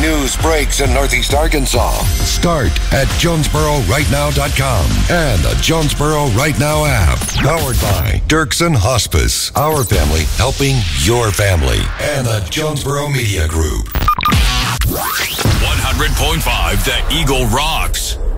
news breaks in Northeast Arkansas. Start at JonesboroRightNow.com and the Jonesboro Right Now app. Powered by Dirksen Hospice. Our family helping your family. And the Jonesboro Media Group. 100.5 The Eagle rocks.